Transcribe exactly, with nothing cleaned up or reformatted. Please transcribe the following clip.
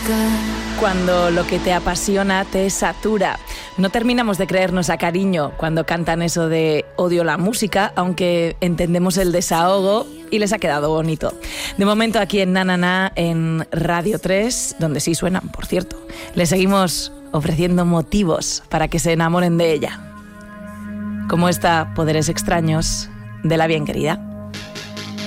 Cuando lo que te apasiona te satura. No terminamos de creernos a cariño cuando cantan eso de odio la música, aunque entendemos el desahogo y les ha quedado bonito. De momento aquí en Na Na Na, en Radio tres, donde sí suenan, por cierto, les seguimos ofreciendo motivos para que se enamoren de ella. Como esta Poderes Extraños de La Bien Querida.